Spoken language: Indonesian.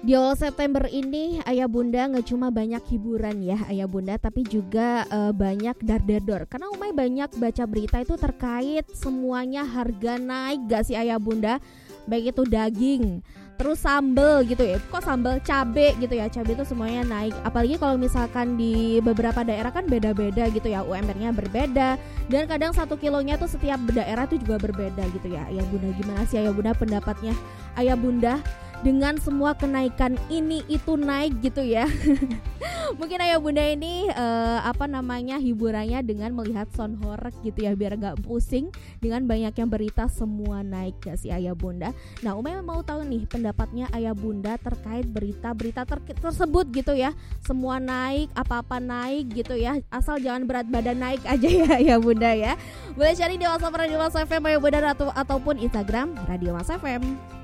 Di awal September ini Ayah Bunda gak cuma banyak hiburan ya Ayah Bunda, tapi juga banyak dar-dar. Karena Umay banyak baca berita itu terkait semuanya harga naik gak sih Ayah Bunda. Baik itu daging, terus sambel gitu ya. Kok sambel cabe gitu ya, cabe itu semuanya naik. Apalagi kalau misalkan di beberapa daerah kan beda-beda gitu ya, UMR-nya berbeda. Dan kadang 1 kilonya tuh setiap daerah tuh juga berbeda gitu ya Ayah Bunda. Gimana sih Ayah Bunda pendapatnya Ayah Bunda dengan semua kenaikan ini itu naik gitu ya? Mungkin Ayah Bunda ini hiburannya dengan melihat sound horror gitu ya, biar gak pusing dengan banyaknya berita semua naik gak sih Ayah Bunda. Nah Umay mau tahu nih pendapatnya Ayah Bunda terkait berita-berita tersebut gitu ya. Semua naik, apa-apa naik gitu ya, asal jangan berat badan naik aja ya Ayah Bunda ya. Boleh cari di WhatsApp Radio Mas FM Ayah Bunda ataupun Instagram Radio Mas FM.